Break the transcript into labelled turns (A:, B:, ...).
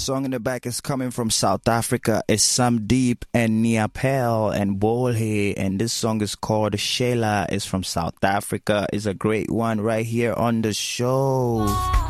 A: song in the back is coming from South Africa. It's Sam Deep and Niapel and Bolhe, and this song is called Shayla. It's from South Africa. It's a great one right here on the show.